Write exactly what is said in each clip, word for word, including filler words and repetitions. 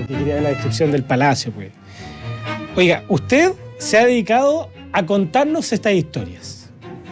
Y quería ver la descripción del palacio, pues. Oiga, usted se ha dedicado a contarnos estas historias.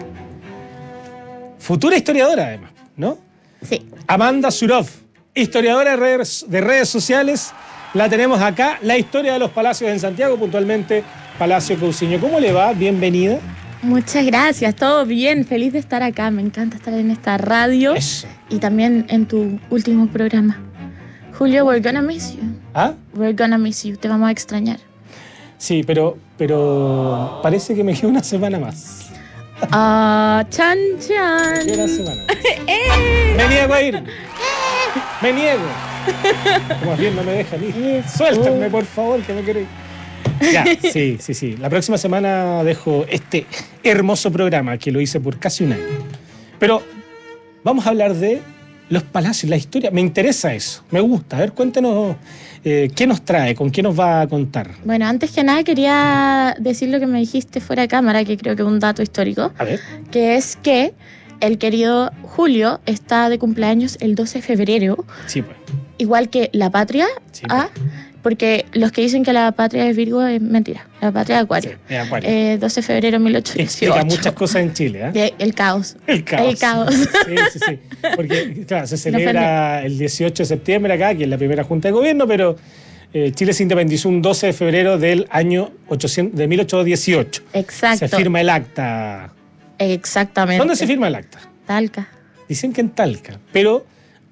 Futura historiadora, además, ¿no? Sí. Amanda Surov, historiadora de redes, de redes sociales. La tenemos acá. La historia de los palacios en Santiago, puntualmente Palacio Cousiño. ¿Cómo le va? Bienvenida. Muchas gracias, todo bien, feliz de estar acá, me encanta estar en esta radio. Eso. Y también en tu último programa. Julio, we're gonna miss you. ¿Ah? We're gonna miss you, te vamos a extrañar. Sí, pero, pero parece que me queda una semana más. Ah, chan, chan. Me queda una semana más. ¡Eh! Me niego a ir. Me niego. Como bien no me dejan ir. Eso. Suéltame, por favor, que me quiero ir. Ya, sí, sí, sí. La próxima semana dejo este hermoso programa que lo hice por casi un año. Pero vamos a hablar de los palacios, la historia. Me interesa eso, me gusta. A ver, cuéntenos eh, qué nos trae, con qué nos va a contar. Bueno, antes que nada quería decir lo que me dijiste fuera de cámara, que creo que es un dato histórico, A ver. que es que el querido Julio está de cumpleaños el doce de febrero, Sí, pues. igual que la patria, Sí, ¿ah? Porque los que dicen que la patria es Virgo es mentira, la patria es Acuario. Sí, es Acuario. Eh, doce de febrero de mil ochocientos dieciocho. Explica muchas cosas en Chile, ¿eh? De- el caos. El caos. El caos. Sí, sí, sí. Porque, claro, se celebra el dieciocho de septiembre acá, que es la primera junta de gobierno, pero eh, Chile se independizó un doce de febrero del año ochocientos, de mil ochocientos dieciocho. Exacto. Se firma el acta. Exactamente. ¿Dónde se firma el acta? Talca. Dicen que en Talca, pero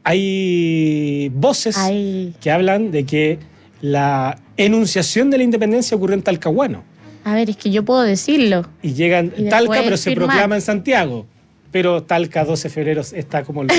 hay voces Ahí. que hablan de que la enunciación de la independencia ocurrió en Talcahuano. A ver, es que yo puedo decirlo. Y llegan Y en Talca, después pero se firmar. proclama en Santiago. Pero Talca, doce de febrero, está como el más...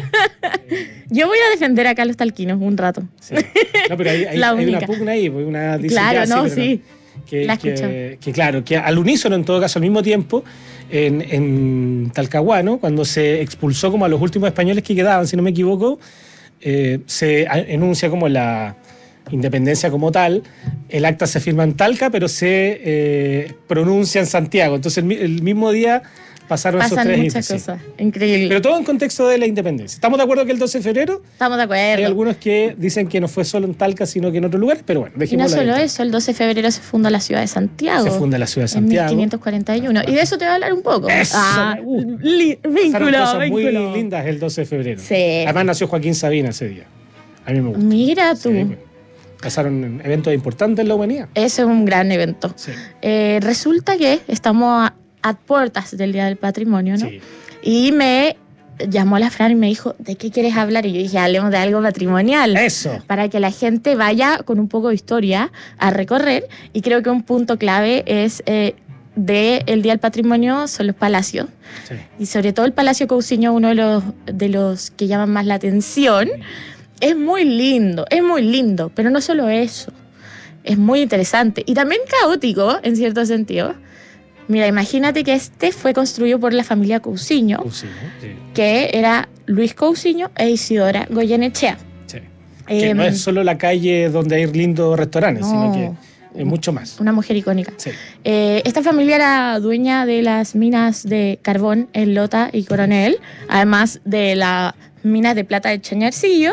Yo voy a defender acá a los talquinos un rato. Sí. No, pero hay, hay, La hay una única. pugna ahí, porque una dice Claro, ya, no, pero sí. Que, La que, escucho. que claro, que al unísono, en todo caso, al mismo tiempo, en, en Talcahuano, cuando se expulsó como a los últimos españoles que quedaban, si no me equivoco, eh, se a- enuncia como la independencia como tal. El acta se firma en Talca, pero se eh, pronuncia en Santiago. Entonces, el, mi- el mismo día pasaron esos Pasan tres muchas hitos, sí. cosas. Increíble. Pero todo en contexto de la independencia. ¿Estamos de acuerdo que el doce de febrero? Estamos de Hay acuerdo. algunos que dicen que no fue solo en Talca, sino que en otros lugares, pero bueno, Y no dejémoslo solo ahí. eso, el doce de febrero se funda la ciudad de Santiago. Se funda la ciudad de En Santiago. mil quinientos cuarenta y uno. Y de eso te voy a hablar un poco. Eso ah, me gusta. li- Pasaron vínculo, cosas muy vínculo. lindas el doce de febrero. Sí. Además nació Joaquín Sabina ese día. A mí me gusta. Mira tú. Sí, pues. Pasaron eventos importantes en la humanidad. Ese es un gran evento. Sí. Eh, resulta que estamos a, a puertas del Día del Patrimonio, ¿no? Sí. Y me llamó la Fran y me dijo, ¿de qué quieres hablar? Y yo dije, hablemos de algo patrimonial. Eso. Para que la gente vaya con un poco de historia a recorrer. Y creo que un punto clave es eh, de el Día del Patrimonio son los palacios. Sí. Y sobre todo el Palacio Cousiño, uno de los, de los que llaman más la atención. Es muy lindo, es muy lindo, pero no solo eso. Es muy interesante y también caótico, en cierto sentido. Mira, imagínate que este fue construido por la familia Cousiño, Cousiño, sí. que era Luis Cousiño e Isidora Goyenechea. Sí. Que Eh, no es solo la calle donde hay lindos restaurantes, no. sino que es mucho más. Una mujer icónica. Sí. Eh, esta familia era dueña de las minas de carbón en Lota y Coronel, además de las minas de plata de Chañarcillo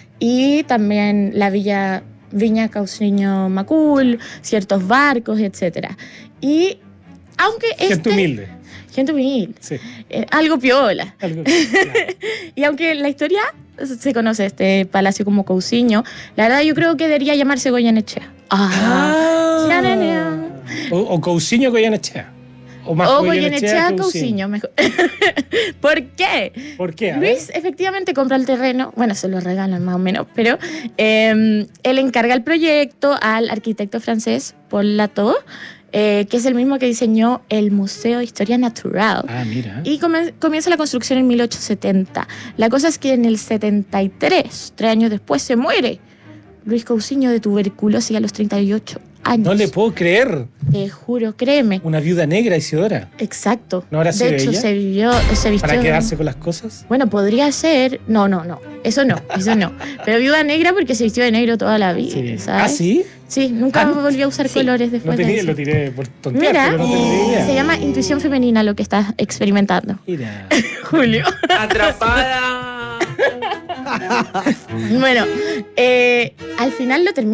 y también la villa Viña Cousiño Macul, ciertos barcos, etcétera. Y aunque Gente este, humilde. gente humilde, Sí. eh, algo piola. Algo- claro. Y aunque la historia se conoce este palacio como Cousiño, la verdad yo creo que debería llamarse Goyenechea. Ah. Ah. O, o Cousiño Goyenechea. O más O Goyenechea, Goyenechea Cousiño, mejor. ¿Por qué? ¿Por qué? A ver. Luis efectivamente compra el terreno, bueno, se lo regalan más o menos, pero eh, él encarga el proyecto al arquitecto francés Paul Lateau, eh, que es el mismo que diseñó el Museo de Historia Natural. Ah, mira. Y come- comienza la construcción en mil ochocientos setenta. La cosa es que en el setenta y tres, tres años después, se muere Luis Cousiño de tuberculosis a los treinta y ocho años. No le puedo creer. Te juro, créeme. Una viuda negra, Isidora. Exacto. ¿No habrá sido de hecho, ella? se vivió, se vistió. ¿Para quedarse con las cosas? Bueno, podría ser. No, no, no. Eso no, eso no. Pero viuda negra porque se vistió de negro toda la vida. Sí. ¿sabes? ¿Ah, sí? Sí, nunca Ah, volvió a usar sí. colores No después de tenía, eso. lo tiré por tontear, Mira, pero no tenía idea. se llama intuición femenina lo que estás experimentando. Mira. Julio. Atrapada. Bueno, eh, al final lo termina.